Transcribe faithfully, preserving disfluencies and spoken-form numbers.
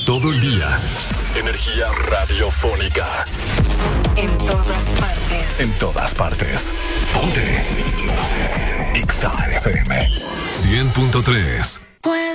Todo el día. Energía radiofónica. En todas partes. En todas partes. Ponte. X A F M cien punto tres.